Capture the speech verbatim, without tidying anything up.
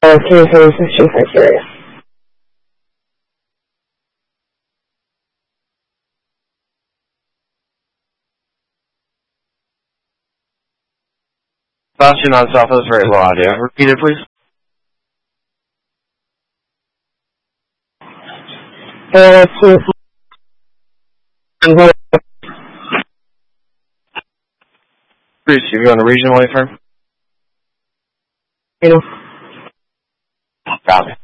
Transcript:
uh, cancer resistant criteria. Sebastian on South is very low audio. Repeat it, please. Uh, to, Bruce, you're going to regional A firm? you know. Got it.